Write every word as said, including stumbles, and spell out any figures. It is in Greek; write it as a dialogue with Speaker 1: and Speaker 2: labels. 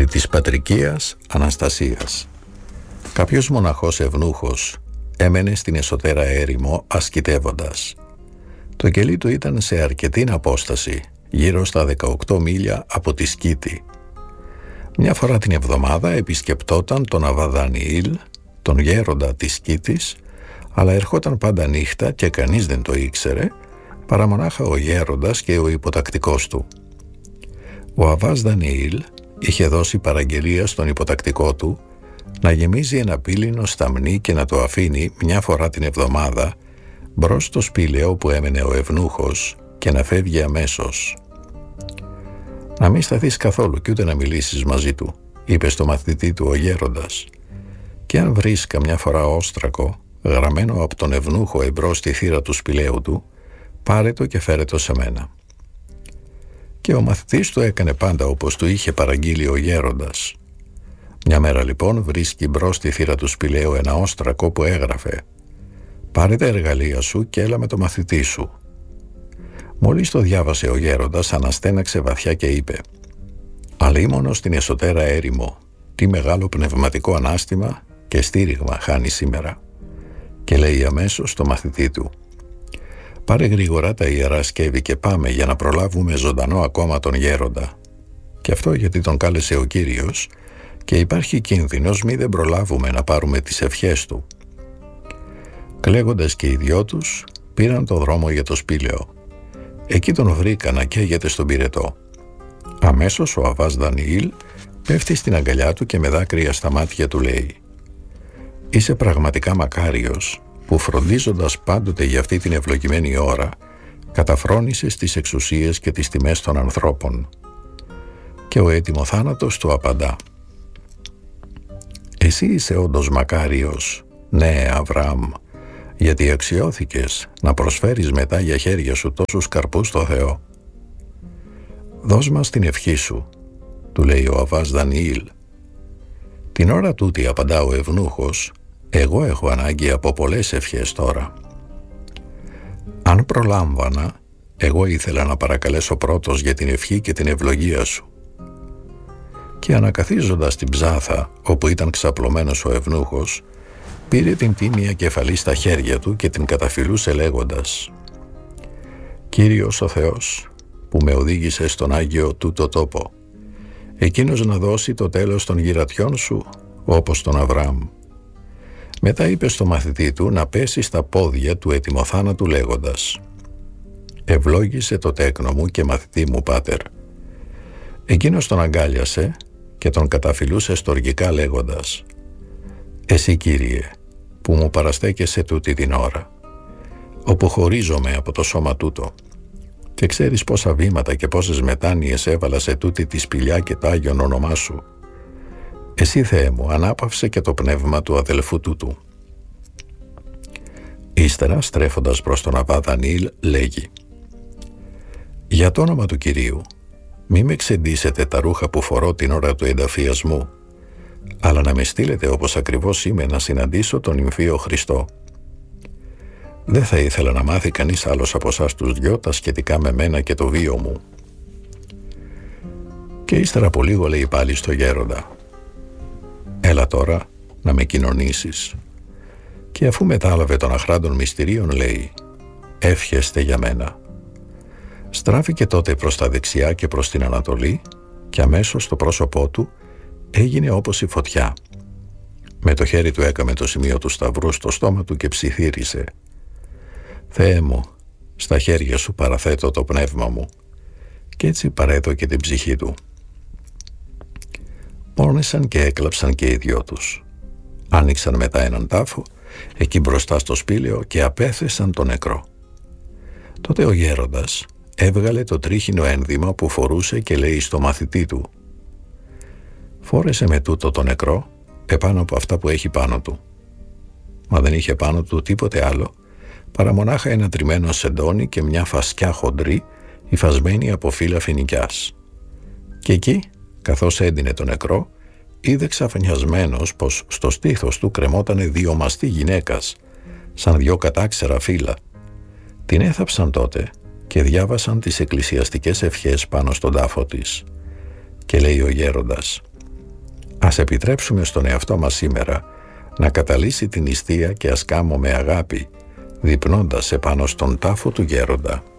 Speaker 1: Περί της πατρικίας Αναστασίας. Κάποιος μοναχός ευνούχος έμενε στην εσωτέρα έρημο ασκητεύοντας. Το κελί του ήταν σε αρκετή απόσταση, γύρω στα δεκαοκτώ μίλια από τη Σκήτη. Μια φορά την εβδομάδα επισκεπτόταν τον Αββά Δανιήλ, τον γέροντα της Σκήτης, αλλά ερχόταν πάντα νύχτα και κανείς δεν το ήξερε, παρά μονάχα ο γέροντας και ο υποτακτικός του. Ο Αββάς Δανιήλ είχε δώσει παραγγελία στον υποτακτικό του να γεμίζει ένα πύληνο σταμνί και να το αφήνει μια φορά την εβδομάδα μπρος στο σπήλαιο που έμενε ο ευνούχος και να φεύγει αμέσως. «Να μην σταθείς καθόλου κι ούτε να μιλήσεις μαζί του», είπε στο μαθητή του ο γέροντας, «και αν βρεις καμιά φορά όστρακο γραμμένο από τον ευνούχο εμπρός στη θύρα του σπηλαίου του, πάρε το και φέρε το σε μένα». Και ο μαθητής του έκανε πάντα όπως του είχε παραγγείλει ο γέροντας. Μια μέρα λοιπόν βρίσκει μπρος στη θύρα του σπηλαίου ένα όστρακο που έγραφε «Πάρε τα εργαλεία σου και έλα με το μαθητή σου». Μόλις το διάβασε ο γέροντας, αναστέναξε βαθιά και είπε «Αλίμονο στην εσωτέρα έρημο, τι μεγάλο πνευματικό ανάστημα και στήριγμα χάνει σήμερα». Και λέει αμέσως στο μαθητή του «Πάρε γρήγορα τα ιερά σκεύη και πάμε για να προλάβουμε ζωντανό ακόμα τον γέροντα». Και αυτό γιατί τον κάλεσε ο Κύριος και υπάρχει κίνδυνος μη δεν προλάβουμε να πάρουμε τις ευχές του. Κλαίγοντας και οι δυο τους πήραν το δρόμο για το σπήλαιο. Εκεί τον βρήκα να καίγεται στον πυρετό. Αμέσως ο Αββάς Δανιήλ πέφτει στην αγκαλιά του και με δάκρυα στα μάτια του λέει «Είσαι πραγματικά μακάριος που φροντίζοντας πάντοτε για αυτή την ευλογημένη ώρα καταφρόνησες τις εξουσίες και τις τιμές των ανθρώπων». Και ο έτοιμο θάνατος του απαντά «Εσύ είσαι όντως μακάριος, ναι Αβραάμ, γιατί αξιώθηκες να προσφέρεις μετά για χέρια σου τόσους καρπούς στο Θεό. Δώσ' μας την ευχή σου», του λέει ο Αββάς Δανιήλ. «Την ώρα τούτη», απαντά ο ευνούχος, «εγώ έχω ανάγκη από πολλές ευχές τώρα. Αν προλάμβανα, εγώ ήθελα να παρακαλέσω πρώτος για την ευχή και την ευλογία σου». Και ανακαθίζοντας την ψάθα όπου ήταν ξαπλωμένος ο ευνούχος, πήρε την τίμια κεφαλή στα χέρια του και την καταφυλούσε λέγοντας «Κύριος ο Θεός που με οδήγησε στον Άγιο τούτο τόπο, εκείνος να δώσει το τέλος των γυρατιών σου όπως τον Αβραάμ». Μετά είπε στο μαθητή του να πέσει στα πόδια του ετοιμοθάνατου λέγοντας «Ευλόγησε το τέκνο μου και μαθητή μου πάτερ». Εκείνος τον αγκάλιασε και τον καταφυλούσε στοργικά λέγοντας «Εσύ Κύριε που μου παραστέκεσαι τούτη την ώρα, όπου χωρίζομαι από το σώμα τούτο και ξέρεις πόσα βήματα και πόσες μετάνοιες έβαλα σε τούτη τη σπηλιά και τ' Άγιον όνομά σου. Εσύ Θεέ μου ανάπαυσε και το πνεύμα του αδελφού τούτου». Ύστερα στρέφοντας προς τον Αββά Δανιήλ λέγει «Για το όνομα του Κυρίου μη με ξεντήσετε τα ρούχα που φορώ την ώρα του ενταφιασμού, αλλά να με στείλετε όπως ακριβώς είμαι να συναντήσω τον νυμφίο Χριστό. Δεν θα ήθελα να μάθει κανείς άλλος από εσάς τους δυο τα σχετικά με μένα και το βίο μου». Και ύστερα από λίγο λέει πάλι στο γέροντα «Έλα τώρα να με κοινωνήσεις». Και αφού μετάλαβε των αχράντων μυστηρίων λέει «Εύχεστε για μένα». Στράφηκε τότε προς τα δεξιά και προς την ανατολή και αμέσως το πρόσωπό του έγινε όπως η φωτιά. Με το χέρι του έκαμε το σημείο του σταυρού στο στόμα του και ψιθύρισε «Θεέ μου, στα χέρια σου παραθέτω το πνεύμα μου». Και έτσι παρέδωκε την ψυχή του. Πόνεσαν και έκλαψαν και οι δυο τους. Άνοιξαν μετά έναν τάφο εκεί μπροστά στο σπήλαιο και απέθεσαν τον νεκρό. Τότε ο γέροντας έβγαλε το τρίχινο ένδυμα που φορούσε και λέει στο μαθητή του «Φόρεσε με τούτο το νεκρό επάνω από αυτά που έχει πάνω του». Μα δεν είχε πάνω του τίποτε άλλο παρά μονάχα ένα τριμμένο σεντόνι και μια φασκιά χοντρή υφασμένη από φύλλα φοινικιάς. Και εκεί, καθώς έντυνε το νεκρό, είδε ξαφνιασμένος πως στο στήθος του κρεμότανε δύο μαστί γυναίκας, σαν δυο κατάξερα φύλλα. Την έθαψαν τότε και διάβασαν τις εκκλησιαστικές ευχές πάνω στον τάφο της. Και λέει ο γέροντας Ας επιτρέψουμε στον εαυτό μας σήμερα να καταλύσει την νηστεία και ας κάμω με αγάπη, δειπνώντας επάνω στον τάφο του γέροντα.